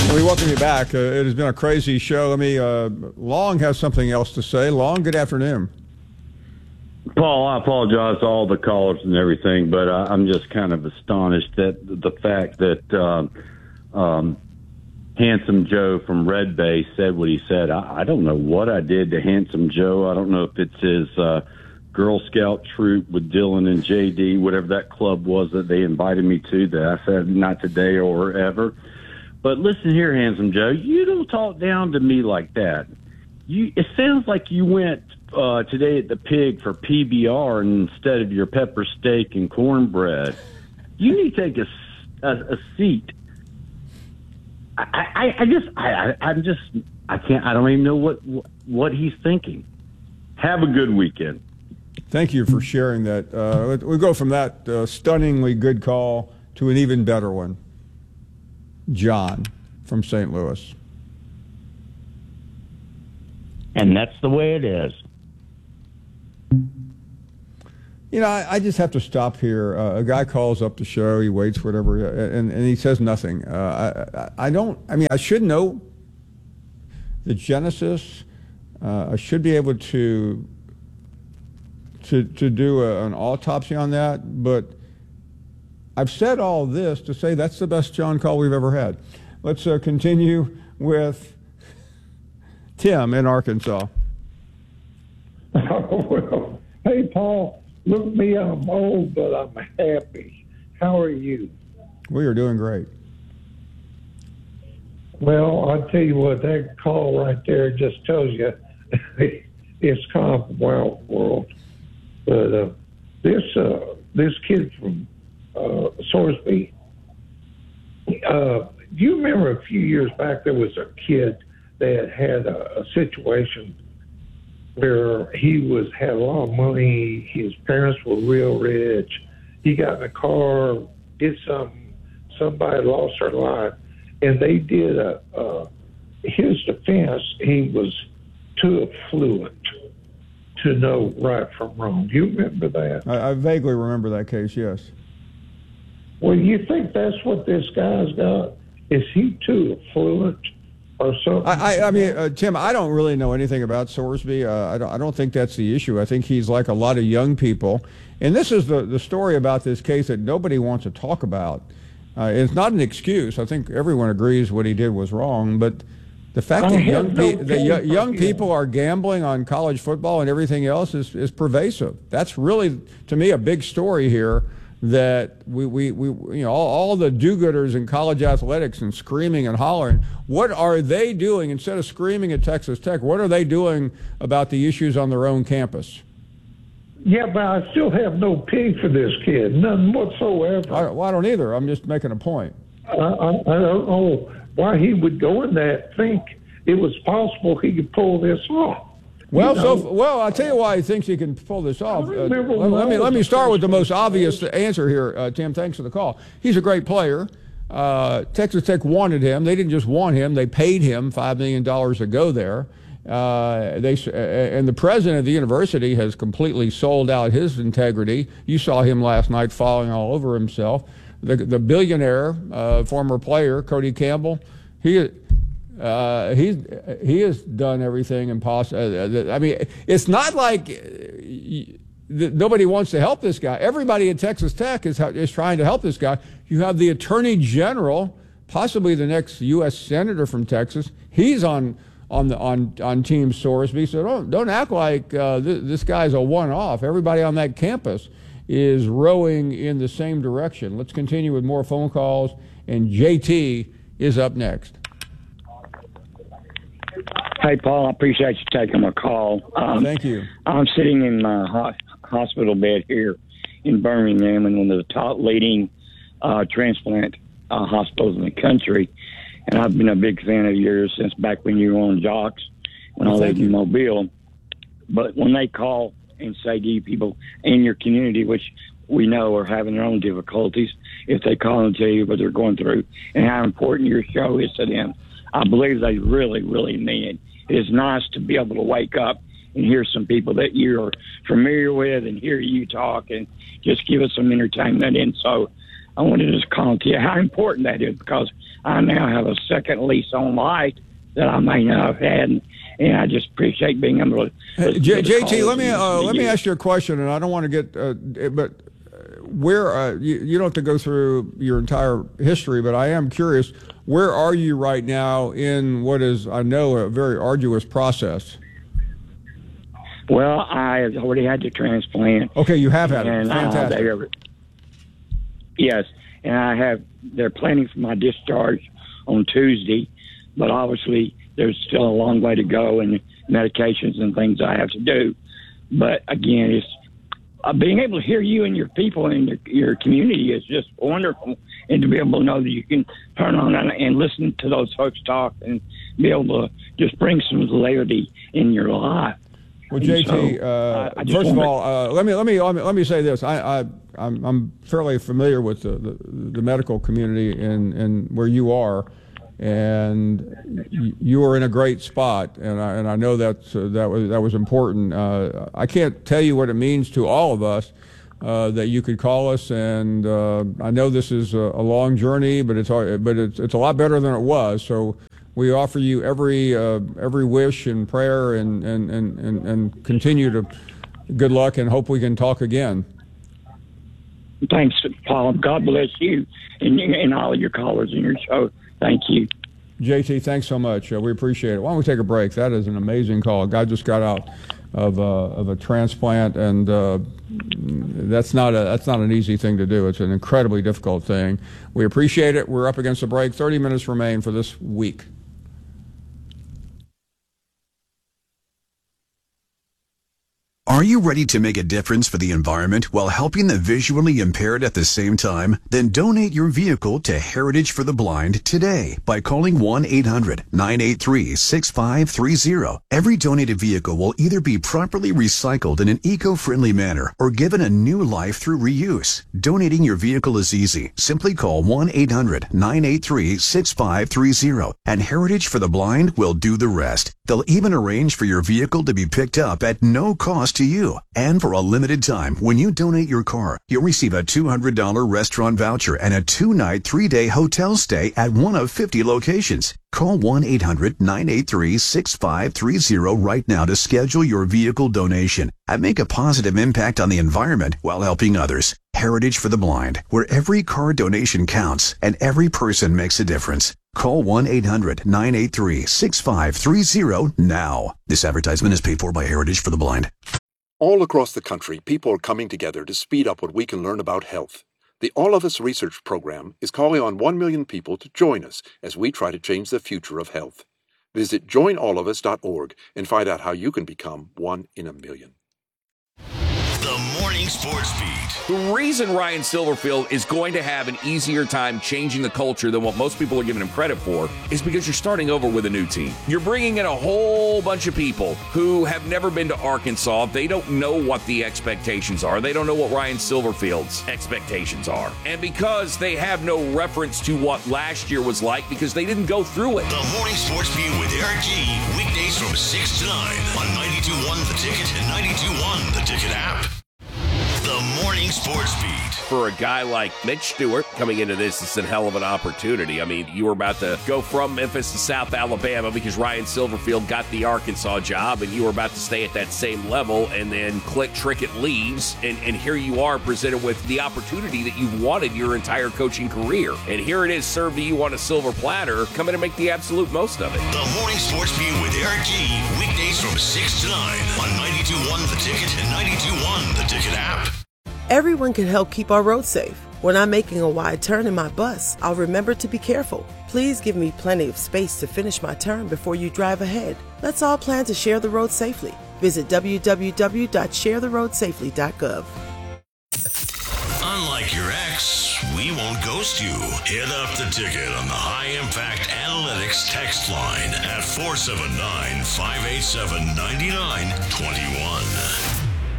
We welcome you back. It has been a crazy show. Long has something else to say. Long, good afternoon. Paul, I apologize to all the callers and everything, but I'm just kind of astonished at the fact that Handsome Joe from Red Bay said what he said. I don't know what I did to Handsome Joe. I don't know if it's his Girl Scout troop with Dylan and JD, whatever that club was that they invited me to, that I said not today or ever. But listen here, Handsome Joe, you don't talk down to me like that. It sounds like you went today at the Pig for PBR instead of your pepper steak and cornbread. You need to take a seat. I don't even know what he's thinking. Have a good weekend. Thank you for sharing that. We go from that stunningly good call to an even better one. John from St. Louis. And that's the way it is. You know, I just have to stop here. A guy calls up the show, he waits, whatever, and he says nothing. I should know the genesis. I should be able to do an autopsy on that, but I've said all this to say that's the best John call we've ever had. Let's continue with Tim in Arkansas. Well, hey, Paul, look at me, I'm old, but I'm happy. How are you? We are doing great. Well, I'll tell you what, that call right there just tells you it's kind of a wild world. But this kid from Sorsby, do you remember a few years back there was a kid that had a situation where he had a lot of money, his parents were real rich, he got in a car, did something, somebody lost their life, and they did his defense, he was too affluent to know right from wrong. Do you remember that? I vaguely remember that case, yes. Well, you think that's what this guy's got? Is he too affluent or something? Tim, I don't really know anything about Sorsby. I don't think that's the issue. I think he's like a lot of young people. And this is the story about this case that nobody wants to talk about. It's not an excuse. I think everyone agrees what he did was wrong, but the fact that young people are gambling on college football and everything else is pervasive. That's really, to me, a big story here, that we all the do-gooders in college athletics and screaming and hollering. What are they doing instead of screaming at Texas Tech? What are they doing about the issues on their own campus? Yeah, but I still have no pity for this kid, none whatsoever. I don't either. I'm just making a point. I don't know why he would go in that, think it was possible he could pull this off. Well, I'll tell you why he thinks he can pull this off. Let me start with the most obvious answer here, Tim. Thanks for the call. He's a great player. Texas Tech wanted him. They didn't just want him. They paid him $5 million to go there. And the president of the university has completely sold out his integrity. You saw him last night falling all over himself. The billionaire, former player, Cody Campbell, he has done everything impossible. It's not like nobody wants to help this guy. Everybody at Texas Tech is trying to help this guy. You have the Attorney General, possibly the next U.S. Senator from Texas. He's on Team Sorsby. So don't act like this guy's a one-off. Everybody on that campus is rowing in the same direction. Let's continue with more phone calls, and JT is up next. Hey, Paul, I appreciate you taking my call. Thank you. I'm sitting in my hospital bed here in Birmingham, in one of the top leading transplant hospitals in the country. And I've been a big fan of yours since back when you were on Jocks, when I lived in Mobile. But when they call and say to you people in your community, which we know are having their own difficulties, if they call and tell you what they're going through and how important your show is to them, I believe they really, really mean it. It is nice to be able to wake up and hear some people that you're familiar with and hear you talk and just give us some entertainment. And so I wanted to just comment to you how important that is, because I now have a second lease on life that I may not have had, and I just appreciate being able to. JT, let me ask you a question, and I don't want to get, but where you don't have to go through your entire history, but I am curious, where are you right now in what is, I know, a very arduous process? Well, I have already had the transplant. Okay, you have had it. And, Fantastic. Yes, and they're planning for my discharge on Tuesday, but obviously there's still a long way to go and medications and things I have to do. But again, it's being able to hear you and your people and your community is just wonderful, and to be able to know that you can turn on and listen to those folks talk and be able to just bring some levity in your life. Well, JT, first of all, let me say this. I'm fairly familiar with the medical community and where you are, and you are in a great spot, and I know that was important. I can't tell you what it means to all of us that you could call us, and I know this is a long journey, but it's a lot better than it was. So we offer you every wish and prayer, and continue to good luck, and hope we can talk again. Thanks, Paul. God bless you and all of your callers in your show. Thank you. JT, thanks so much. We appreciate it. Why don't we take a break? That is an amazing call. A guy just got out of a transplant, and that's not an easy thing to do. It's an incredibly difficult thing. We appreciate it. We're up against the break. 30 minutes remain for this week. Are you ready to make a difference for the environment while helping the visually impaired at the same time? Then donate your vehicle to Heritage for the Blind today by calling 1-800-983-6530. Every donated vehicle will either be properly recycled in an eco-friendly manner or given a new life through reuse. Donating your vehicle is easy. Simply call 1-800-983-6530 and Heritage for the Blind will do the rest. They'll even arrange for your vehicle to be picked up at no cost to you. And for a limited time, when you donate your car, you'll receive a $200 restaurant voucher and a 2-night, 3-day hotel stay at one of 50 locations. Call 1-800-983-6530 right now to schedule your vehicle donation and make a positive impact on the environment while helping others. Heritage for the Blind, where every car donation counts and every person makes a difference. Call 1-800-983-6530 now. This advertisement is paid for by Heritage for the Blind. All across the country, people are coming together to speed up what we can learn about health. The All of Us Research Program is calling on 1 million people to join us as we try to change the future of health. Visit joinallofus.org and find out how you can become 1 in a million. The Morning Sports Beat. The reason Ryan Silverfield is going to have an easier time changing the culture than what most people are giving him credit for is because you're starting over with a new team. You're bringing in a whole bunch of people who have never been to Arkansas. They don't know what the expectations are. They don't know what Ryan Silverfield's expectations are. And because they have no reference to what last year was like because they didn't go through it. The Morning Sports Beat with Eric G. Weekdays from 6 to 9 on 92.1 The Ticket and 92.1 The Ticket app. The Morning Sports Beat. For a guy like Mitch Stewart coming into this, it's a hell of an opportunity. I mean, you were about to go from Memphis to South Alabama because Ryan Silverfield got the Arkansas job, and you were about to stay at that same level, and then Click Trickett leaves, and here you are presented with the opportunity that you've wanted your entire coaching career. And here it is served to you on a silver platter. Come in and make the absolute most of it. The Morning Sports Beat with Eric G. Weekdays from 6 to 9 on 92.1 The Ticket and 92.1 The Ticket app. Everyone can help keep our roads safe. When I'm making a wide turn in my bus, I'll remember to be careful. Please give me plenty of space to finish my turn before you drive ahead. Let's all plan to share the road safely. Visit www.sharetheroadsafely.gov. Unlike your ex, we won't ghost you. Hit up The Ticket on the High Impact Analytics text line at 479-587-9921.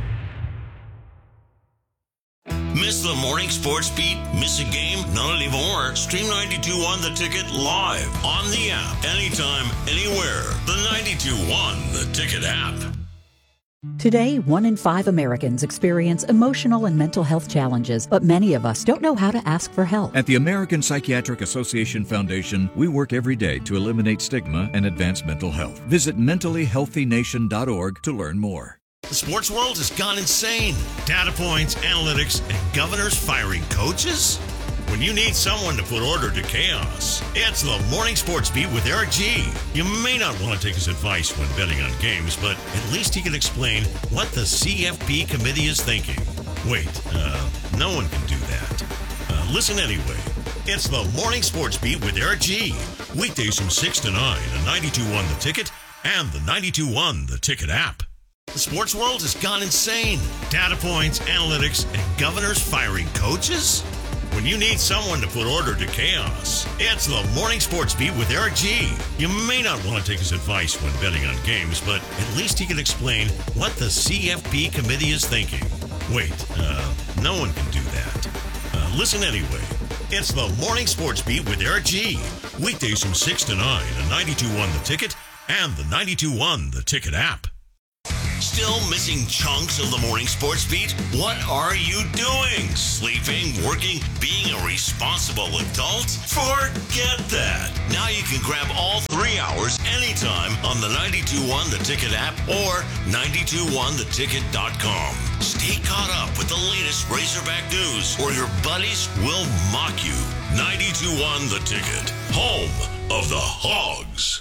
Miss the Morning Sports Beat? Miss a game? Not anymore. Stream 92.1 The Ticket live on the app. Anytime, anywhere. The 92.1 The Ticket app. Today, 1 in 5 Americans experience emotional and mental health challenges, but many of us don't know how to ask for help. At the American Psychiatric Association Foundation, we work every day to eliminate stigma and advance mental health. Visit mentallyhealthynation.org to learn more. The sports world has gone insane. Data points, analytics, and governors firing coaches? When you need someone to put order to chaos, it's the Morning Sports Beat with Eric G. You may not want to take his advice when betting on games, but at least he can explain what the CFP committee is thinking. Wait, no one can do that. Listen anyway. It's the Morning Sports Beat with Eric G. Weekdays from 6 to 9 on 92.1 The Ticket and the 92.1 The Ticket app. The sports world has gone insane. Data points, analytics, and governors firing coaches? When you need someone to put order to chaos, it's the Morning Sports Beat with Eric G. You may not want to take his advice when betting on games, but at least he can explain what the CFP committee is thinking. Wait, no one can do that. Listen anyway. It's the Morning Sports Beat with Eric G. Weekdays from 6 to 9 on 92.1 The Ticket and the 92.1 The Ticket app. Still missing chunks of the Morning Sports Beat? What are you doing? Sleeping, working, being a responsible adult? Forget that. Now you can grab all 3 hours anytime on the 92.1 The Ticket app or 92.1theticket.com. Stay caught up with the latest Razorback news or your buddies will mock you. 92.1 The Ticket, home of the Hogs.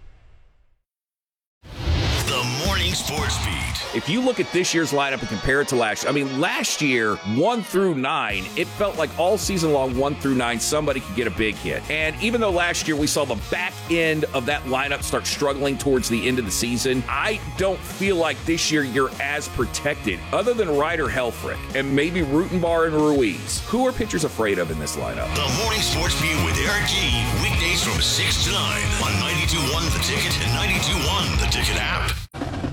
The Morning Sports Beat. If you look at this year's lineup and compare it to last year, last year, 1 through 9, it felt like all season long, 1 through 9, somebody could get a big hit. And even though last year we saw the back end of that lineup start struggling towards the end of the season, I don't feel like this year you're as protected, other than Ryder Helfrich and maybe Rutenbar and Ruiz. Who are pitchers afraid of in this lineup? The Morning Sports Beat with Eric G. Weekdays from 6 to 9 on 92.1 The Ticket and 92.1 The Ticket app.